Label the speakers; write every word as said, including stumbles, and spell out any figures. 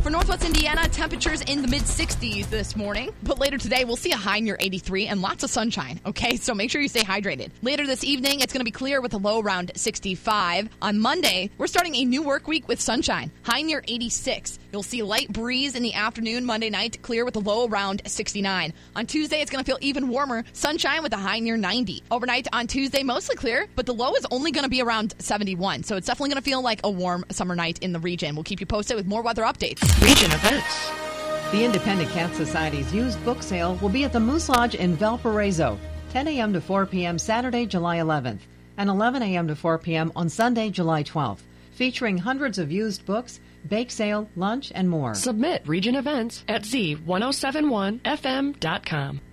Speaker 1: For Northwest Indiana, temperatures in the mid-sixties this morning. But later today, we'll see a high near eighty-three and lots of sunshine, okay? So make sure you stay hydrated. Later this evening, it's going to be clear with a low around sixty-five. On Monday, we're starting a new work week with sunshine, high near eighty-six. You'll see light breeze in the afternoon Monday night, clear with a low around sixty-nine. On Tuesday, it's going to feel even warmer, sunshine with a high near ninety. Overnight on Tuesday, mostly clear, but the low is only going to be around seventy-one. So it's definitely going to feel like a warm summer night in the region. We'll keep you posted with more weather updates.
Speaker 2: Region events.
Speaker 3: The Independent Cat Society's used book sale will be at the Moose Lodge in Valparaiso, ten a.m. to four p.m. Saturday, July eleventh, and eleven a.m. to four p.m. on Sunday, July twelfth, featuring hundreds of used books, bake sale, lunch, and more.
Speaker 2: Submit region events at z ten seventy-one f m dot com.